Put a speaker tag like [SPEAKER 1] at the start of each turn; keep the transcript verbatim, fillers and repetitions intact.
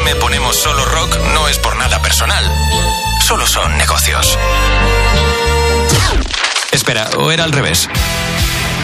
[SPEAKER 1] M ponemos solo rock no es por nada personal. Solo son negocios. Espera, ¿o era al revés?